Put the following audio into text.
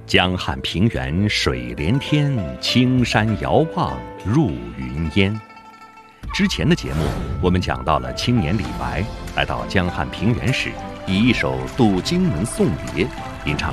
江汉平原水连天，青山遥望入云烟。之前的节目，我们讲到了青年李白来到江汉平原时，以一首《渡荆门送别》吟唱